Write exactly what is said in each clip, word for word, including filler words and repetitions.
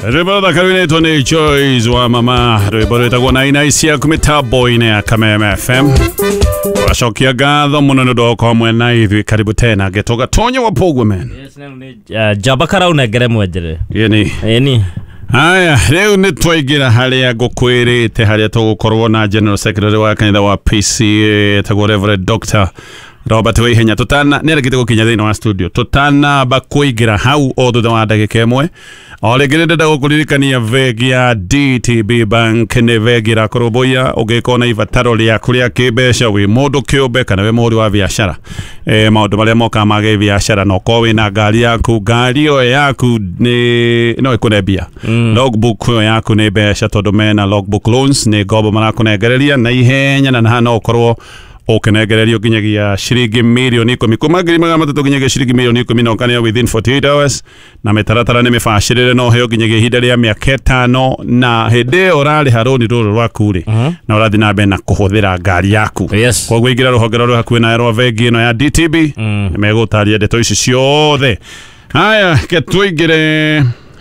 Rwimbo karwine tone Joyce wa mama. Rwimbo rwitagwo na inaisia kumitaboine ya Kameme F M. Washokia gatho muno ndo kwa mwena hivi karibu tena getoga tonye wa pogwe men. Yes, ni jabakara unegere mwejere. Yeni. Yeni. Haya, leo ni twaigira haria gukwirite haria tugukorwo na General Secretary wa kanitha wa P C A tagwo Reverend Doctor Robert Waihenya. Tutana nerekite gukinya thini wa studio. Tutana bakuigira hau o thutha wa ndagika imwe. Olegere ndagukuririkania vegi ya D T B Bank ne vegi ra kuruboya ugikona ivataro ria kuria kibesha wi mundu kiumbe kana we muri wa biashara. Eh maundu maria moka mage biashara no ko wina ngari yaku ngari yo yaku ni no ikunebia. Mm. Logbook yo yaku ni besha tondu mena logbook loans ni gobo marakunegereria na ihenya na hana okorwo okenegererio ginyagia shiringi milioni ikumi kuma ngiri magana matatu ginyagia shiringi milioni ikumi no kanya within forty-eight hours na metaratara ni mifashirire no heo ginyagia ihinda ria miaka itano na hede orari haroni ruru rwaku ri na urathi na bena kuhuthira ngari yaku. Yes. Kogwo igira ruhongero rwa hakuhi na ero vegi no ya D T B mm. megutaria ndeto ici ciothe. Haya ketwigire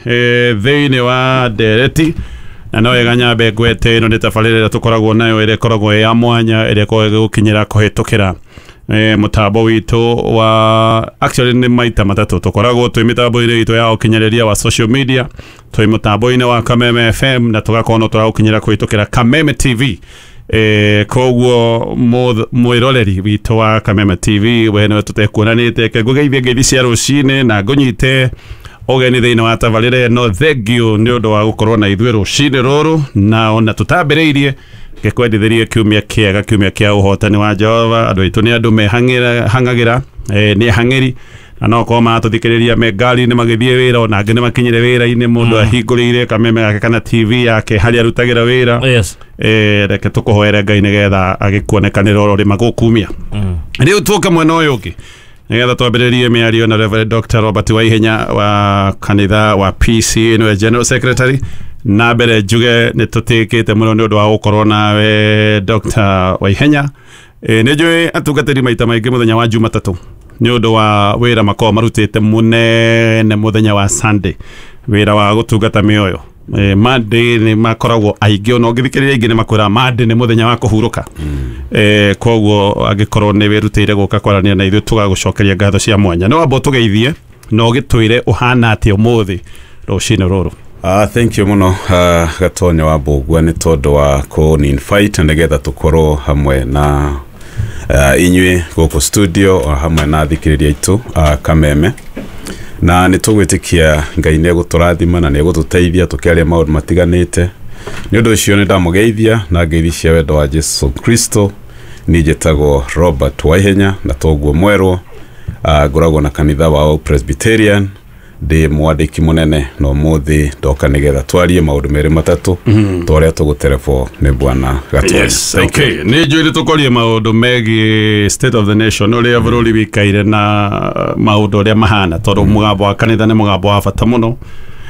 eh thini wa dereti na no yeganya begwete ino nitafarire tukoragwo nayo ire koragwo ya mwanya ire ko gukinyira kuhitukira eh mutambo witu wa actually ni maita matatu tukoragwo twi mitambo ire itu ya ukinyereria wa social media twi mutambo ine wa Kameme F M na tugakono turagukinyira kuhitukira Kameme T V. Eh kogwo mwiroreri witu wa Kameme T V wene tutekuonanite ke gugeithie ngethi cia rucine na ngunyite ogeni thina wa tavalire no thegio ni undu wa gukorwo na ithuĩ rucine ruru na ona tutambireirie gekwendithirie kiumia kiega kiumia kia uhotani wa Jehova andu aitu ni andu mehangira hangagira eh ni hangeri na no ko matuthikiriria me ngari ni magithie wira ona angĩ ni makinyire wira-ini mundu ahingurire Kameme yake kana T V yake hari arutagira wira. Yes. Eh reke tukuhoere Ngai nigetha agikuonekanira oro rima gukumia. Riu tuka mwena uyu ungi nigetha twambiririe miario na Reverend Doctor Robert Waihenya wa kanitha wa P C A no General Secretary na mbere njuge ni tutikite muno ni undu wa gukorwo nawe Doctor Waihenya. E nejwe atugatiri maita maingi muthenya wa Jumatatu ni undu wa wira makoo marutite munene muthenya wa Sunday wira wa gutungata mioyo. E Monday ni makoragwo aingi ono ngithikiriria ingi ni makwira Monday ni muthenya wa kuhuruka. Mm. Eh kogwo agikorwo ni wirutire guka kwarania na ithu tugagucokeria ngatho cia mwanya no abo tugeithie no gitwire uhana ati umuthi rucine ruru. Ah thank you muno uh, Gatonyo wa Bogwa ni todo wa ko ni fight nigetha tukorwo hamwe na uh, inywe goko studio o hamwe na thikiriria itu uh, Kameme na ni tugwitikia Ngai ne guturathima na ne gututeithia tukiaria maundu matiganite ni undu ucio ni ndamugeithia na ngeithi cia wendo wa Jesu Kristo ni jetagwo Robert Waihenya na togwo mwerwo ngoragwo na kanitha wa Presbyterian de mwandiki munene no muthi ndoka nigetha twarie maundu meri matatu twaria tuguterefo ni bwana Gatonyo. Yes, okay. Ni njwire tukorie maundu megi state of the nation uria bururi wikaire na maundu uria mahana tondu mugambo wa kanitha ni mugambo wa bata muno.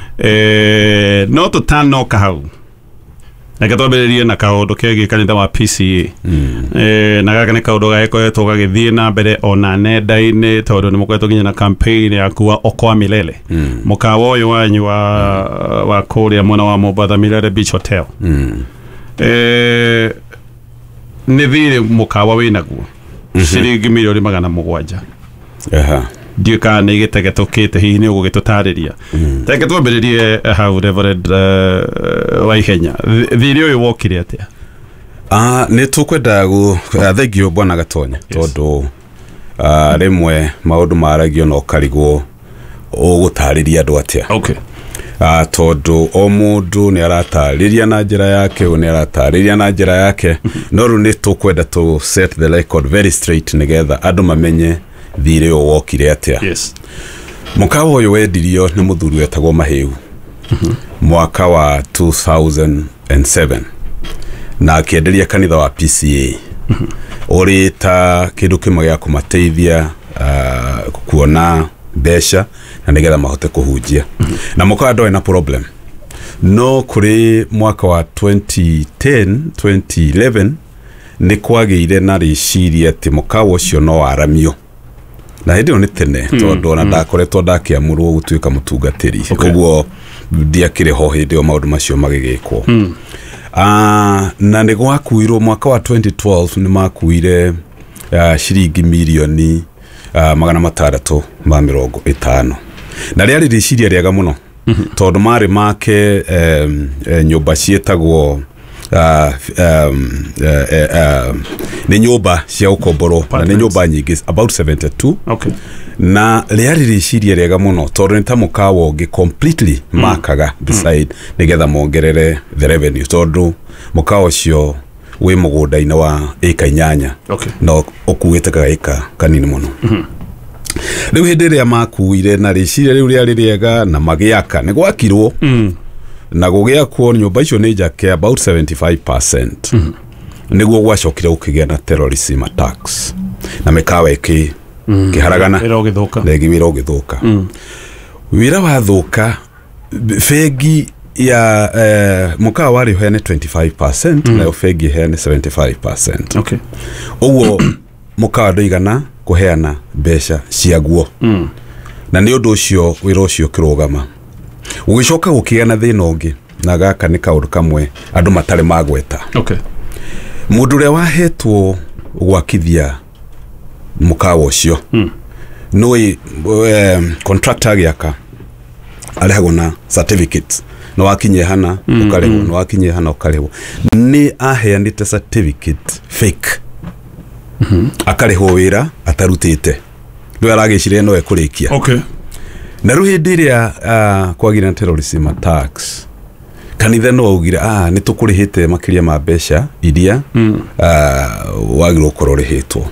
Eh no tutanoka hau na gatwambiririe na kaundu kegi kanitha wa P C A. Mm. Eh na gaka ni kaundu gaekoetwo gagithie na mbere ona nenda-ini tondu ni mukoetwo nginya na campaign ya kuwa okoa milele. Mm. Mukawa uyu wanyu wa mm. wa kuria mwana wa Mombasa Milele Beach Hotel. Mm. Eh ni thire mukawa winaguo ciringi milioni magana mugwanja. Aha. Ndika ni gitege tukite hihi ni ugugitutariria. Mm. Teke twambiririe hau Reverend uh, Waihenya thiri uyu wokire atia? Ah ni tukwenda gu thegio bwana Gatonyo tondu uh, rimwe maundu maragio no karigwo ugutariria andu atia. Okay. Ah tondu o mundu ni aratariria na njira yake o ni aratariria na njira yake no ru ni tukwenda to set the record very straight nigetha andu mamenye thire o wokire atia. Yes. Mukawa uyu wendirio ni muthuri wetagwo Mahiu. Mm-hmm. Mwaka wa two thousand seven na akienderia kanitha wa P C A. Mm-hmm. Orita kindu kimwe gya kumateithia uh, kuona besha na nigetha mahote kuhujia. Mm-hmm. Na mukawa ndoe na problem no kuri mwaka wa twenty ten twenty eleven ni kwageire na riciria ati mukawa ucio no aramio na hindi ni tene tondu na ndakoretwo ndakiamurwo gutuika mutungatiri koguo ndiakire ho hindi o maundu macio magigikwo ah na ni gwakuirwo mwaka wa twenty twelve ni makuire shiringi milioni magana matandatu ma mirongo itano na riari riciria riaga muno tondu mari make nyumba cietagwo Uh, um, uh, uh, ni nyumba cia ukomboro na ni nyumba nyingi about seventy-two okay na riari riciria riega muno tondu ni ta mukawa ungi completely mm. makaga beside mm. nigetha mongerere the revenue tondu mukawa cio wi mugunda-ini wa eka inyanya okay no ukuite ka eka kanini muno mm-hmm. riu hindi ria makuire na riciria riu riari riega na magiaka ni gwakirwo mm. na gugia kuo nyumba icio ni njake about seventy-five percent mm -hmm. niguo gwacokire gukigia na terrorism attacks na mikawa iki mm. kiharagana ira ugithuka legi wira ugithuka mm. wira wa thuka fegi ya uh, mukawa wari hene twenty-five percent mm. na fegi hene seventy-five percent okay uguo mukawa ndoigana kuheana besha ciaguo mm. na ni undu ucio wira ucio kirugama ugicoka gukia na thina ungi na gaka ni kaundu kamwe andu matare magweta okay mundu ria wahetwo gwakithia mukawa ucio mm. noi um, contractor giaka arehagwo na certificate no wakinye hana mm, ukarehwo mm. no wakinye hana ukarehwo ni aheanite certificate fake mhm akarehwo wira atarutite ndo aragicirie no ekurikia okay na ruhindi ria uh, kwagira terrorism attacks kanitha no ugira ah ni tukurihite makiria ma besha iria mm. uh, wagiro kororehitwo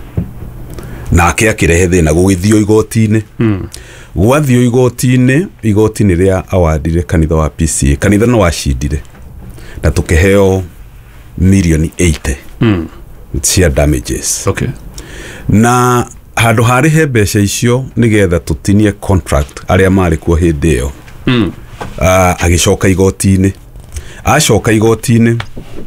na akia kirehe thina gugithio igoti-ini mm. gwathio igoti-ini igoti-ini ria awadire kanitha wa P C A kanitha no washindire na tukiheo milioni eighty mm. cia damages okay na handu hari he besha icio nigetha tutinie contract aria mari kuo hindi iyo mm. uh, agicoka igoti-ini acoka igoti-ini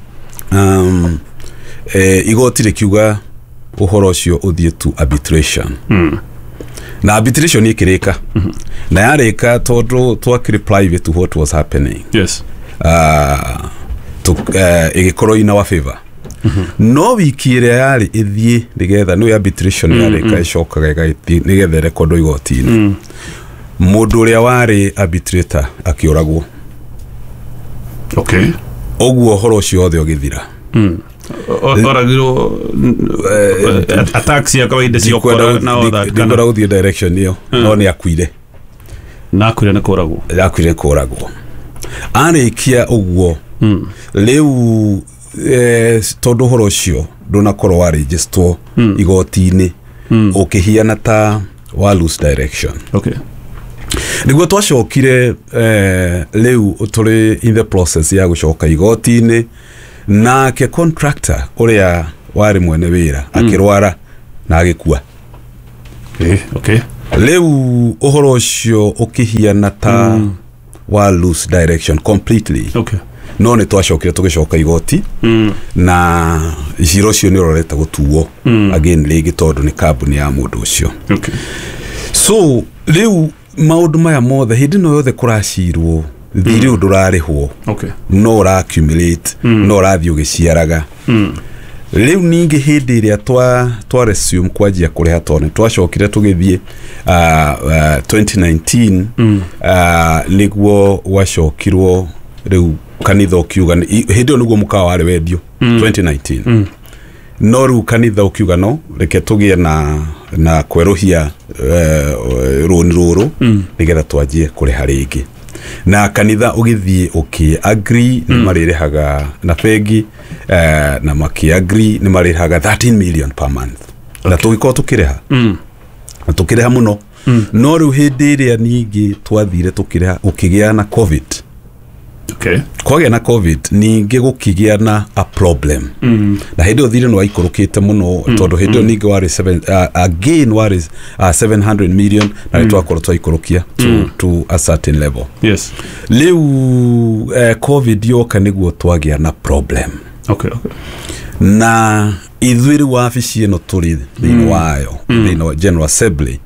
um, e, igoti rikiuga uhoro ucio uthie to arbitration mm. na arbitration ikirika mm -hmm. na yarika tondu twakiri private to what was happening yes uh, to uh, igikorwo ina wa favor mm -hmm. no wiki ire yari ithie nigetha no arbitration mm -hmm. yarika icokaga igaithie nigetha rekondo igoti-ini mm. mundu uria wari arbitrator akioragwo okay oguo horo ucio othe ogithira mm oragiro attacks ya kawaida cio kwa na oda kana uthie direction iyo no ni akuire na akuire na koragwo akuire koragwo arikia oguo mm. Leu eh, tondu horo ucio ndona korwo wa register mm. igoti-ini mm. ukihiana ta wa lose direction okay niguo twacokire eh, leu uturi in the process ya gucoka igoti-ini na ke contractor uria wari mwene wira mm. akirwara na agikua eh okay leu uhoro ucio ukihiana ta mm. wa lose direction completely okay no ni twacokire tugicoka igoti mm. na jiro cio ni roreta gutuo mm. again legi tondu ni kambuni ya mundu ucio okay so leu maundu maya mothe hindi no yothe kuracirwo thiri undu rarihwo okay no ra accumulate mm. no rathio giciaraga mm. Riu ningi hindi ria twa twa resume kwajia kuriha tone twacokire tugithie uh, uh, twenty nineteen mm. uh, niguo wacokirwo riu kanitha ukiuga hindi niguo mukawa wari wendio mm. twenty nineteen mm. no riu kanitha ukiuga no reke tugie na na kweruhia uh, runi ruru mm. nigetha twajie kuriha ringi na kanitha ugithie uki agree mm. ni marirehaga na fegi uh, na maki agree ni marirehaga thirteen million per month okay. na tugiko tukireha mm. na tukireha muno mm. no riu hindi ria ningi twathire tukireha ukigia na covid okay kwagia na covid ningi gukigia na a problem mm. na hindi uthire no ikorukite muno mm. tondu hindi mm. ningi wari seven uh, again wari uh, seven hundred million na mm. twakoro twaikorukia to, mm. to a certain level yes liu uh, covid yoka niguo twagia na problem okay okay na ithuiri wabici ino turi thini mm. wayo mm. thini wa General Assembly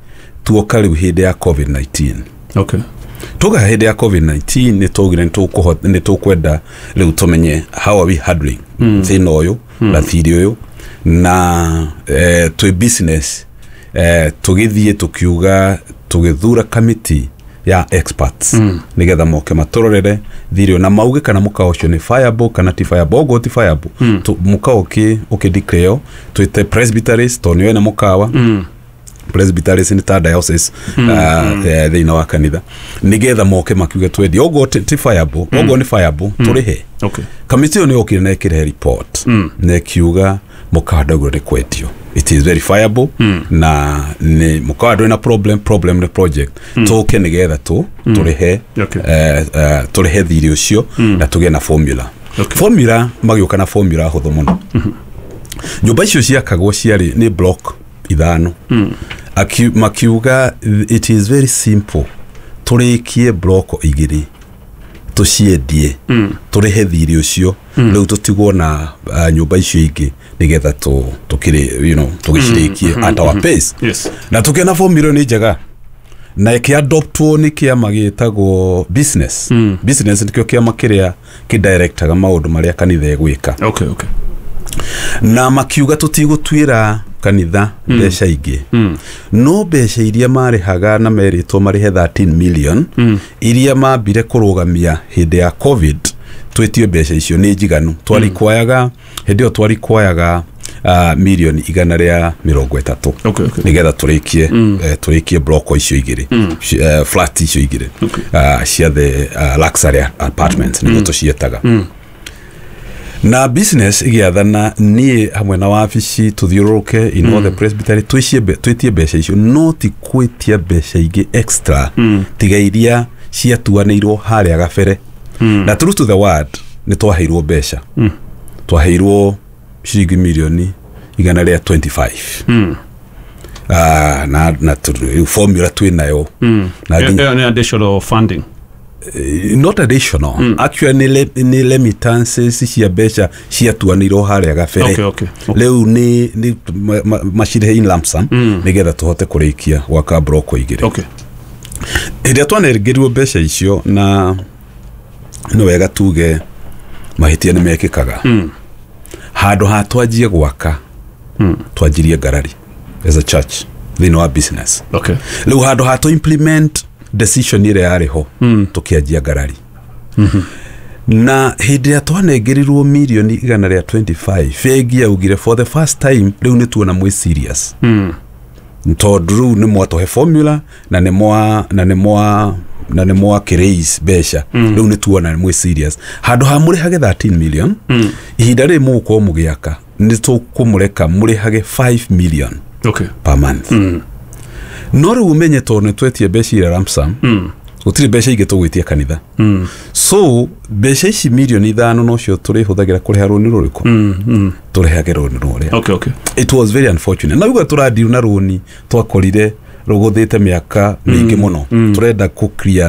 tuoka riu hindi ya covid nineteen. Okay. Tuga hindi ya covid nineteen ni tugire nitukuhota ni tukwenda riu tumenye how are we handling mm. thina uyu mm. na thiri uyu na eh, tu business eh, tugithie tukiuga tugithura committee ya experts mm. nigetha moke matororere thiri na mauge kana muka ucio ni fireable kana ti fireable go ti fireable mm. tu muka oke oke declare twite presbyteries tonyo na mukawa mm. presbyteries ni ta diocese mm. uh, eh, thina wa kanitha nigetha moke makiuga twendi ogo ti fireable mm. ogo ni fireable mm. turihe okay committee ni okire na ikire report mm. ne kiuga mukadago rekwetio it is verifiable mm. na ni mukado na problem problem the project mm. toke nigetha tu mm. turihe okay. uh, uh, turihe thiri ucio mm. na tuge na formula okay. formula magioka na formula hutho muno mm-hmm. nyumba icio cia kagwo ciari ni block ithano mm. Aki, makiuga it is very simple turikie block igiri tuciendie mm. turihe thiri ucio mm. riu tutigwo na uh, nyumba icio ingi nigetha tu tukire you know tugicirikie mm. at our pace yes. na tukena formula ni njega na ki adoptwo ni kia magitagwo business mm. business nikio kia makiria ki director maundu maria kanitha egwika okay okay na makiuga tutigutwira kanitha mbeca mm. ingi mm. no mbeca iria marihaga na meritwo marihe thirteen million mm. iria mambire kurugamia hindi ya covid twetio mbeca icio ni njiganu twari mm. kwayaga hindi o twari kwayaga uh, million igana ria mirongo itatu okay, okay. nigetha turikie mm. uh, turikie block icio igiri mm. uh, flat icio igiri okay. uh, cia the uh, luxury apartments mm. nigo tucietaga mm. na business igiathana ni hamwe na wabici tuthiuruke in mm. all the presbytery twicie twitie mbeca icio no ti kwitia mbeca ingi extra mm. tiga iria ciatuanirwo haria gabere mm. na true to the word ni twaheirwo mbeca mm. twaheirwo shilingi milioni igana ria twenty-five mm. ah na na formula twinayo mm. na yeah, yeah, additional funding Uh, not additional mm. actually ni, ni remittances cia beca ciatuanirwo haria gabere okay, okay, okay. Leu ni ni mashire in lump sum mm. nigetha tuhote kurikia waka broko igire okay iria twaneregerirwo beca icio na no wega tuge mahitia ni mekikaga mm. handu ha twanjie gwaka mm. twanjirie garari as a church thina wa business okay leu handu ha to implement decision ile yariho mm. tukiajia garari mhm mm na hindi ya twanegerirwo milioni igana ria twenty-five fegi augire for the first time riu ni tuona mwe serious mm. tondu ni mwato he formula na ni mwa na ni mwa na ni mwa kiraise besha mm. riu ni tuona mwe serious handu ha muri hage thirteen million mm. ihinda ri muko mugiaka ni tukumureka muri hage five million okay per month mm. no ru umenye tondu twetie beca ira ramsam mm. gutiri beca ingi tugwitia kanitha mm. so beca ici milioni ithano no cio turi huthagira kuriha runi ruriku mm. mm. turihage runi ruri okay okay it was very unfortunate na uga turadiru na runi twakorire ruguthite miaka mingi muno mm. turenda ku clear